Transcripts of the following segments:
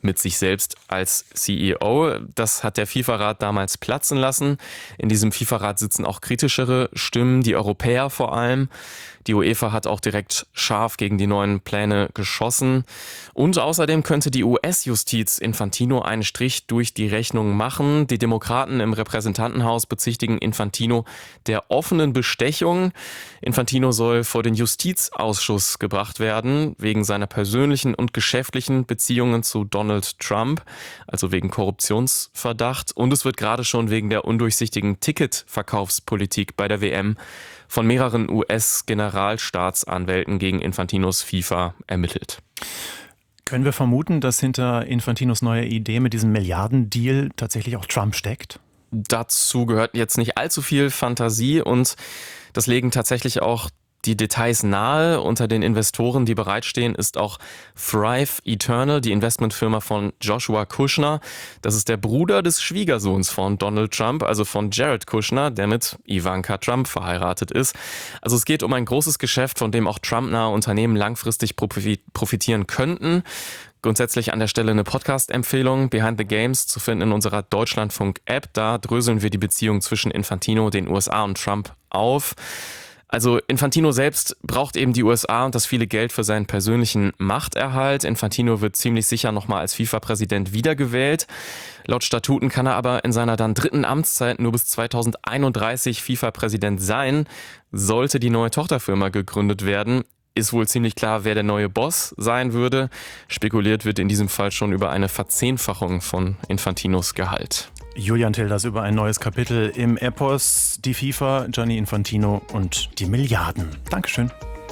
mit sich selbst als CEO. Das hat der FIFA-Rat damals platzen lassen. In diesem FIFA-Rat sitzen auch kritischere Stimmen, die Europäer vor allem. Die UEFA hat auch direkt scharf gegen die neuen Pläne geschossen. Und außerdem könnte die US-Justiz Infantino einen Strich durch die Rechnung machen. Die Demokraten im Repräsentantenhaus bezichtigen Infantino der offenen Bestechung. Infantino soll vor den Justizausschuss gebracht werden, wegen seiner persönlichen und geschäftlichen Beziehungen zu Donald Trump, also wegen Korruptionsverdacht. Und es wird gerade schon wegen der undurchsichtigen Ticketverkaufspolitik bei der WM von mehreren US-Generalstaatsanwälten gegen Infantinos FIFA ermittelt. Können wir vermuten, dass hinter Infantinos neuer Idee mit diesem Milliardendeal tatsächlich auch Trump steckt? Dazu gehört jetzt nicht allzu viel Fantasie und das legen tatsächlich auch die Details nahe. Unter den Investoren, die bereitstehen, ist auch Thrive Eternal, die Investmentfirma von Joshua Kushner. Das ist der Bruder des Schwiegersohns von Donald Trump, also von Jared Kushner, der mit Ivanka Trump verheiratet ist. Also es geht um ein großes Geschäft, von dem auch Trump-nahe Unternehmen langfristig profitieren könnten. Grundsätzlich an der Stelle eine Podcast-Empfehlung, Behind the Games, zu finden in unserer Deutschlandfunk-App. Da dröseln wir die Beziehung zwischen Infantino, den USA und Trump auf. Also Infantino selbst braucht eben die USA und das viele Geld für seinen persönlichen Machterhalt. Infantino wird ziemlich sicher nochmal als FIFA-Präsident wiedergewählt. Laut Statuten kann er aber in seiner dann dritten Amtszeit nur bis 2031 FIFA-Präsident sein. Sollte die neue Tochterfirma gegründet werden, ist wohl ziemlich klar, wer der neue Boss sein würde. Spekuliert wird in diesem Fall schon über eine Verzehnfachung von Infantinos Gehalt. Julian Tilders über ein neues Kapitel im Epos, die FIFA, Gianni Infantino und die Milliarden. Dankeschön.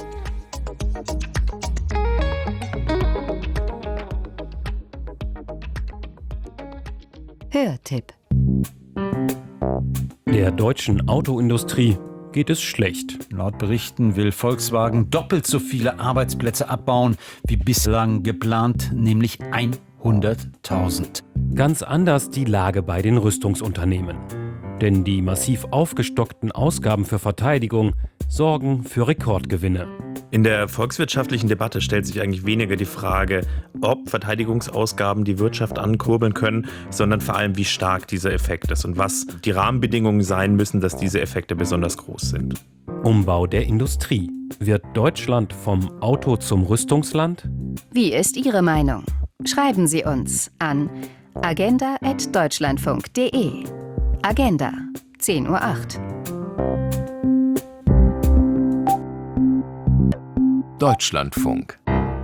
Hörtipp. Der deutschen Autoindustrie geht es schlecht. Laut Berichten will Volkswagen doppelt so viele Arbeitsplätze abbauen wie bislang geplant, nämlich 100.000. Ganz anders die Lage bei den Rüstungsunternehmen. Denn die massiv aufgestockten Ausgaben für Verteidigung sorgen für Rekordgewinne. In der volkswirtschaftlichen Debatte stellt sich eigentlich weniger die Frage, ob Verteidigungsausgaben die Wirtschaft ankurbeln können, sondern vor allem, wie stark dieser Effekt ist und was die Rahmenbedingungen sein müssen, dass diese Effekte besonders groß sind. Umbau der Industrie. Wird Deutschland vom Auto zum Rüstungsland? Wie ist Ihre Meinung? Schreiben Sie uns an agenda@deutschlandfunk.de. Agenda, 10:08 Uhr. Deutschlandfunk.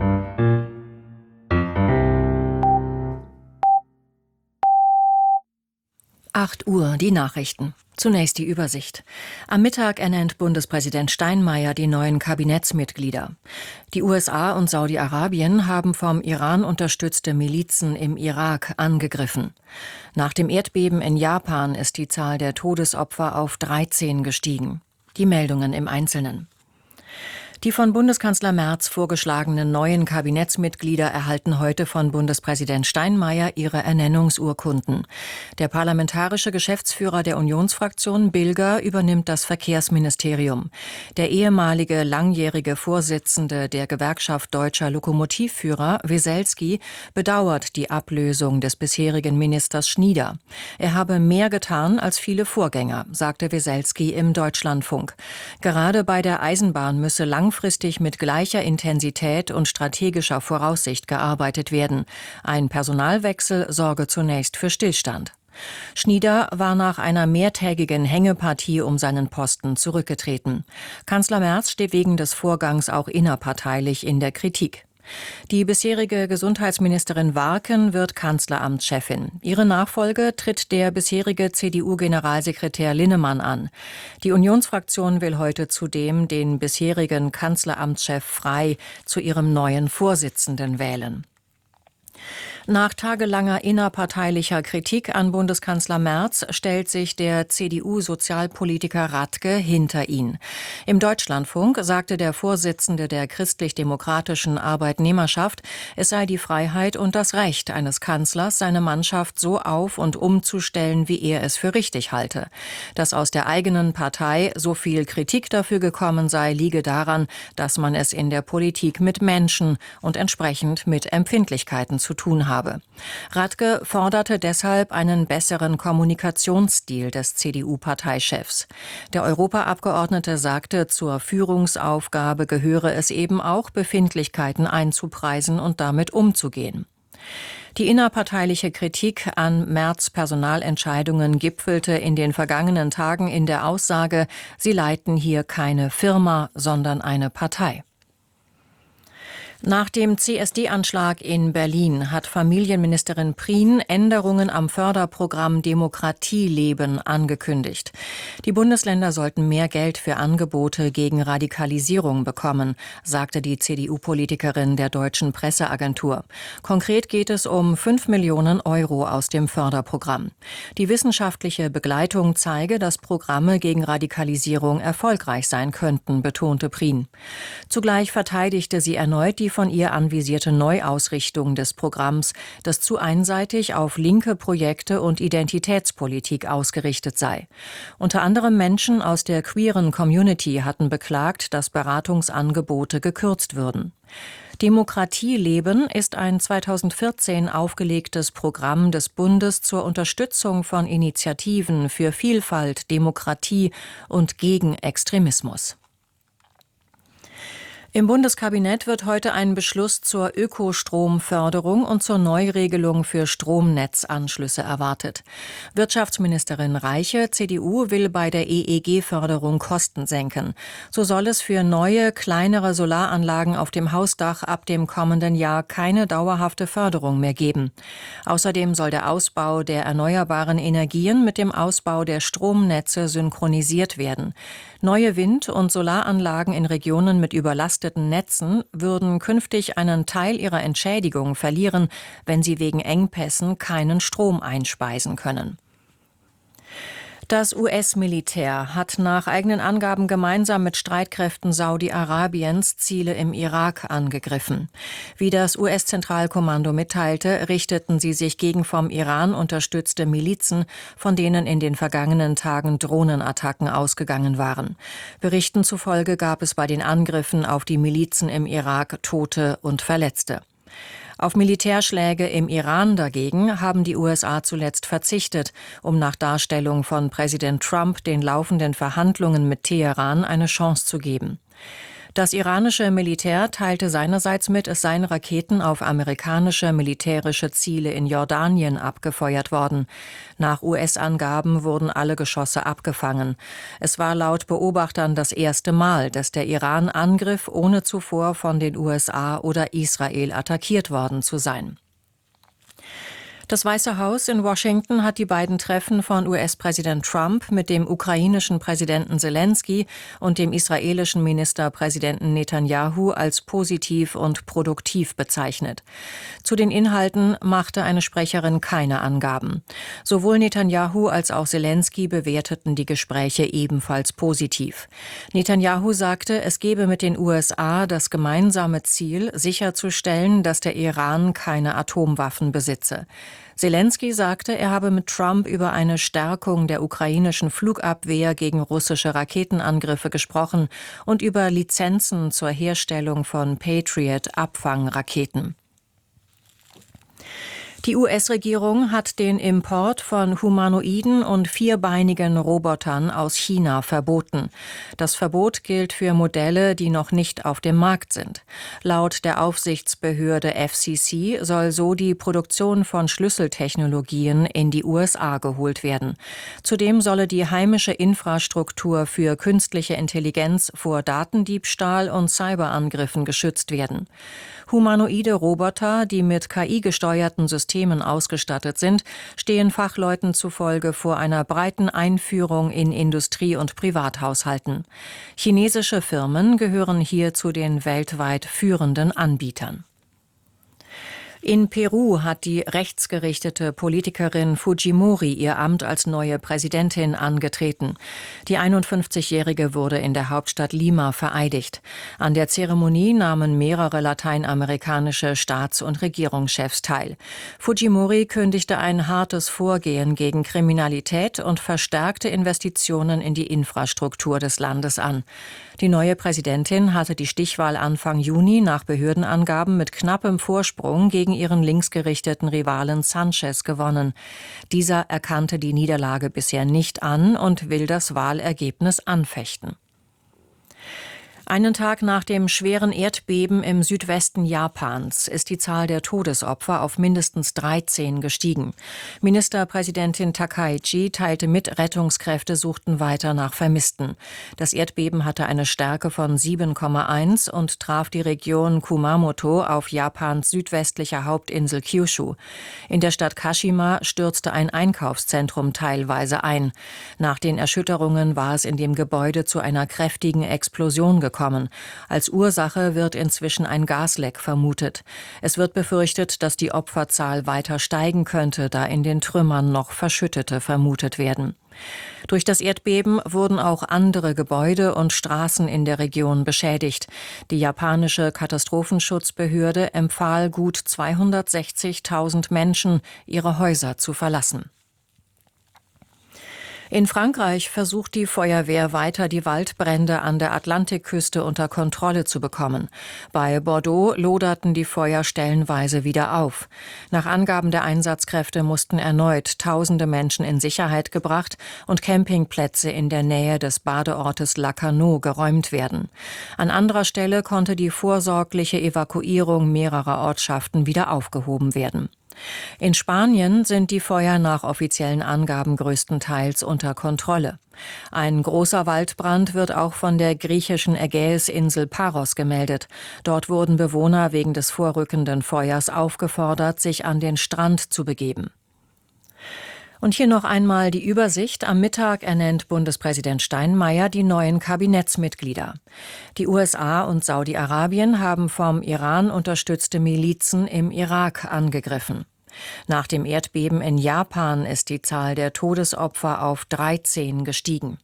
8 Uhr, die Nachrichten. Zunächst die Übersicht. Am Mittag ernennt Bundespräsident Steinmeier die neuen Kabinettsmitglieder. Die USA und Saudi-Arabien haben vom Iran unterstützte Milizen im Irak angegriffen. Nach dem Erdbeben in Japan ist die Zahl der Todesopfer auf 13 gestiegen. Die Meldungen im Einzelnen. Die von Bundeskanzler Merz vorgeschlagenen neuen Kabinettsmitglieder erhalten heute von Bundespräsident Steinmeier ihre Ernennungsurkunden. Der parlamentarische Geschäftsführer der Unionsfraktion Bilger übernimmt das Verkehrsministerium. Der ehemalige langjährige Vorsitzende der Gewerkschaft Deutscher Lokomotivführer, Weselski, bedauert die Ablösung des bisherigen Ministers Schnieder. Er habe mehr getan als viele Vorgänger, sagte Weselski im Deutschlandfunk. Gerade bei der Eisenbahn müsse langfristig mit gleicher Intensität und strategischer Voraussicht gearbeitet werden. Ein Personalwechsel sorge zunächst für Stillstand. Schnieder war nach einer mehrtägigen Hängepartie um seinen Posten zurückgetreten. Kanzler Merz steht wegen des Vorgangs auch innerparteilich in der Kritik. Die bisherige Gesundheitsministerin Warken wird Kanzleramtschefin. Ihre Nachfolge tritt der bisherige CDU-Generalsekretär Linnemann an. Die Unionsfraktion will heute zudem den bisherigen Kanzleramtschef Frey zu ihrem neuen Vorsitzenden wählen. Nach tagelanger innerparteilicher Kritik an Bundeskanzler Merz stellt sich der CDU-Sozialpolitiker Radke hinter ihn. Im Deutschlandfunk sagte der Vorsitzende der christlich-demokratischen Arbeitnehmerschaft, es sei die Freiheit und das Recht eines Kanzlers, seine Mannschaft so auf- und umzustellen, wie er es für richtig halte. Dass aus der eigenen Partei so viel Kritik dafür gekommen sei, liege daran, dass man es in der Politik mit Menschen und entsprechend mit Empfindlichkeiten zu tun habe. habe. Radke forderte deshalb einen besseren Kommunikationsstil des CDU-Parteichefs. Der Europaabgeordnete sagte, zur Führungsaufgabe gehöre es eben auch, Befindlichkeiten einzupreisen und damit umzugehen. Die innerparteiliche Kritik an Merz' Personalentscheidungen gipfelte in den vergangenen Tagen in der Aussage, sie leiten hier keine Firma, sondern eine Partei. Nach dem CSD-Anschlag in Berlin hat Familienministerin Prien Änderungen am Förderprogramm Demokratieleben angekündigt. Die Bundesländer sollten mehr Geld für Angebote gegen Radikalisierung bekommen, sagte die CDU-Politikerin der Deutschen Presseagentur. Konkret geht es um 5 Millionen Euro aus dem Förderprogramm. Die wissenschaftliche Begleitung zeige, dass Programme gegen Radikalisierung erfolgreich sein könnten, betonte Prien. Zugleich verteidigte sie erneut die von ihr anvisierte Neuausrichtung des Programms, das zu einseitig auf linke Projekte und Identitätspolitik ausgerichtet sei. Unter anderem Menschen aus der queeren Community hatten beklagt, dass Beratungsangebote gekürzt würden. Demokratieleben ist ein 2014 aufgelegtes Programm des Bundes zur Unterstützung von Initiativen für Vielfalt, Demokratie und gegen Extremismus. Im Bundeskabinett wird heute ein Beschluss zur Ökostromförderung und zur Neuregelung für Stromnetzanschlüsse erwartet. Wirtschaftsministerin Reiche, CDU, will bei der EEG-Förderung Kosten senken. So soll es für neue, kleinere Solaranlagen auf dem Hausdach ab dem kommenden Jahr keine dauerhafte Förderung mehr geben. Außerdem soll der Ausbau der erneuerbaren Energien mit dem Ausbau der Stromnetze synchronisiert werden. Neue Wind- und Solaranlagen in Regionen mit überlasteten Netzen würden künftig einen Teil ihrer Entschädigung verlieren, wenn sie wegen Engpässen keinen Strom einspeisen können. Das US-Militär hat nach eigenen Angaben gemeinsam mit Streitkräften Saudi-Arabiens Ziele im Irak angegriffen. Wie das US-Zentralkommando mitteilte, richteten sie sich gegen vom Iran unterstützte Milizen, von denen in den vergangenen Tagen Drohnenattacken ausgegangen waren. Berichten zufolge gab es bei den Angriffen auf die Milizen im Irak Tote und Verletzte. Auf Militärschläge im Iran dagegen haben die USA zuletzt verzichtet, um nach Darstellung von Präsident Trump den laufenden Verhandlungen mit Teheran eine Chance zu geben. Das iranische Militär teilte seinerseits mit, es seien Raketen auf amerikanische militärische Ziele in Jordanien abgefeuert worden. Nach US-Angaben wurden alle Geschosse abgefangen. Es war laut Beobachtern das erste Mal, dass der Iran angriff, ohne zuvor von den USA oder Israel attackiert worden zu sein. Das Weiße Haus in Washington hat die beiden Treffen von US-Präsident Trump mit dem ukrainischen Präsidenten Selensky und dem israelischen Ministerpräsidenten Netanyahu als positiv und produktiv bezeichnet. Zu den Inhalten machte eine Sprecherin keine Angaben. Sowohl Netanyahu als auch Selensky bewerteten die Gespräche ebenfalls positiv. Netanyahu sagte, es gebe mit den USA das gemeinsame Ziel, sicherzustellen, dass der Iran keine Atomwaffen besitze. Selensky sagte, er habe mit Trump über eine Stärkung der ukrainischen Flugabwehr gegen russische Raketenangriffe gesprochen und über Lizenzen zur Herstellung von Patriot-Abfangraketen. Die US-Regierung hat den Import von humanoiden und vierbeinigen Robotern aus China verboten. Das Verbot gilt für Modelle, die noch nicht auf dem Markt sind. Laut der Aufsichtsbehörde FCC soll so die Produktion von Schlüsseltechnologien in die USA geholt werden. Zudem solle die heimische Infrastruktur für künstliche Intelligenz vor Datendiebstahl und Cyberangriffen geschützt werden. Humanoide Roboter, die mit KI-gesteuerten Systemen ausgestattet sind, stehen Fachleuten zufolge vor einer breiten Einführung in Industrie- und Privathaushalten. Chinesische Firmen gehören hier zu den weltweit führenden Anbietern. In Peru hat die rechtsgerichtete Politikerin Fujimori ihr Amt als neue Präsidentin angetreten. Die 51-Jährige wurde in der Hauptstadt Lima vereidigt. An der Zeremonie nahmen mehrere lateinamerikanische Staats- und Regierungschefs teil. Fujimori kündigte ein hartes Vorgehen gegen Kriminalität und verstärkte Investitionen in die Infrastruktur des Landes an. Die neue Präsidentin hatte die Stichwahl Anfang Juni nach Behördenangaben mit knappem Vorsprung gegen ihren linksgerichteten Rivalen Sanchez gewonnen. Dieser erkannte die Niederlage bisher nicht an und will das Wahlergebnis anfechten. Einen Tag nach dem schweren Erdbeben im Südwesten Japans ist die Zahl der Todesopfer auf mindestens 13 gestiegen. Ministerpräsidentin Takaichi teilte mit, Rettungskräfte suchten weiter nach Vermissten. Das Erdbeben hatte eine Stärke von 7,1 und traf die Region Kumamoto auf Japans südwestlicher Hauptinsel Kyushu. In der Stadt Kashima stürzte ein Einkaufszentrum teilweise ein. Nach den Erschütterungen war es in dem Gebäude zu einer kräftigen Explosion gekommen. Als Ursache wird inzwischen ein Gasleck vermutet. Es wird befürchtet, dass die Opferzahl weiter steigen könnte, da in den Trümmern noch Verschüttete vermutet werden. Durch das Erdbeben wurden auch andere Gebäude und Straßen in der Region beschädigt. Die japanische Katastrophenschutzbehörde empfahl gut 260.000 Menschen, ihre Häuser zu verlassen. In Frankreich versucht die Feuerwehr weiter, die Waldbrände an der Atlantikküste unter Kontrolle zu bekommen. Bei Bordeaux loderten die Feuer stellenweise wieder auf. Nach Angaben der Einsatzkräfte mussten erneut tausende Menschen in Sicherheit gebracht und Campingplätze in der Nähe des Badeortes Lacanau geräumt werden. An anderer Stelle konnte die vorsorgliche Evakuierung mehrerer Ortschaften wieder aufgehoben werden. In Spanien sind die Feuer nach offiziellen Angaben größtenteils unter Kontrolle. Ein großer Waldbrand wird auch von der griechischen Ägäisinsel Paros gemeldet. Dort wurden Bewohner wegen des vorrückenden Feuers aufgefordert, sich an den Strand zu begeben. Und hier noch einmal die Übersicht. Am Mittag ernennt Bundespräsident Steinmeier die neuen Kabinettsmitglieder. Die USA und Saudi-Arabien haben vom Iran unterstützte Milizen im Irak angegriffen. Nach dem Erdbeben in Japan ist die Zahl der Todesopfer auf 13 gestiegen.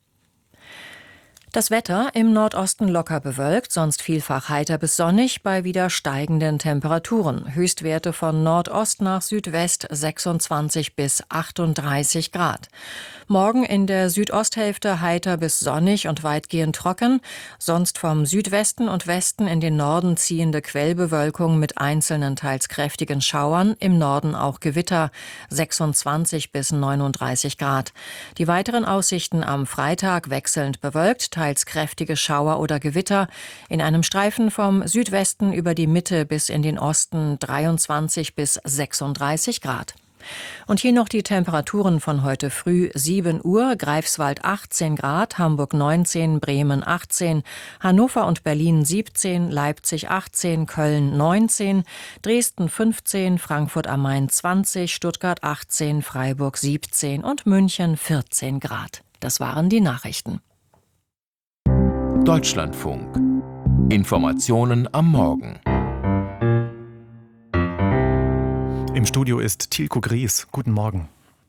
Das Wetter im Nordosten locker bewölkt, sonst vielfach heiter bis sonnig bei wieder steigenden Temperaturen. Höchstwerte von Nordost nach Südwest 26 bis 38 Grad. Morgen in der Südosthälfte heiter bis sonnig und weitgehend trocken, sonst vom Südwesten und Westen in den Norden ziehende Quellbewölkung mit einzelnen teils kräftigen Schauern, im Norden auch Gewitter 26 bis 39 Grad. Die weiteren Aussichten am Freitag wechselnd bewölkt, teils kräftige Schauer oder Gewitter, in einem Streifen vom Südwesten über die Mitte bis in den Osten 23 bis 36 Grad. Und hier noch die Temperaturen von heute früh: 7 Uhr, Greifswald 18 Grad, Hamburg 19, Bremen 18, Hannover und Berlin 17, Leipzig 18, Köln 19, Dresden 15, Frankfurt am Main 20, Stuttgart 18, Freiburg 17 und München 14 Grad. Das waren die Nachrichten. Deutschlandfunk. Informationen am Morgen. Im Studio ist Tilko Gries. Guten Morgen.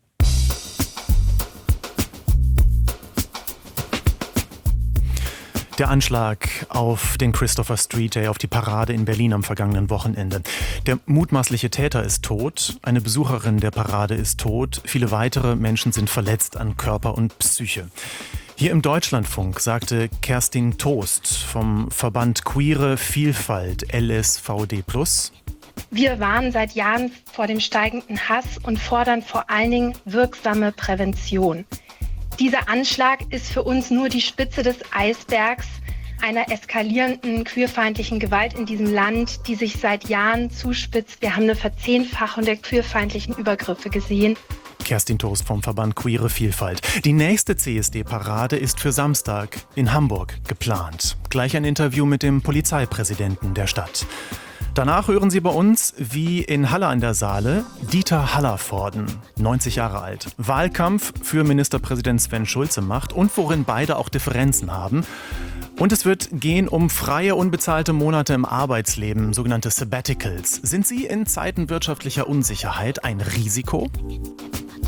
Der Anschlag auf den Christopher Street Day, auf die Parade in Berlin am vergangenen Wochenende. Der mutmaßliche Täter ist tot, eine Besucherin der Parade ist tot, viele weitere Menschen sind verletzt an Körper und Psyche. Hier im Deutschlandfunk sagte Kerstin Toast vom Verband Queere Vielfalt LSVD+: Wir warnen seit Jahren vor dem steigenden Hass und fordern vor allen Dingen wirksame Prävention. Dieser Anschlag ist für uns nur die Spitze des Eisbergs einer eskalierenden queerfeindlichen Gewalt in diesem Land, die sich seit Jahren zuspitzt. Wir haben eine Verzehnfachung der queerfeindlichen Übergriffe gesehen. Kerstin Toast vom Verband Queere Vielfalt. Die nächste CSD-Parade ist für Samstag in Hamburg geplant. Gleich ein Interview mit dem Polizeipräsidenten der Stadt. Danach hören Sie bei uns, wie in Halle an der Saale Dieter Hallervorden, 90 Jahre alt, Wahlkampf für Ministerpräsident Sven Schulze macht und worin beide auch Differenzen haben. Und es wird gehen um freie, unbezahlte Monate im Arbeitsleben, sogenannte Sabbaticals. Sind sie in Zeiten wirtschaftlicher Unsicherheit ein Risiko?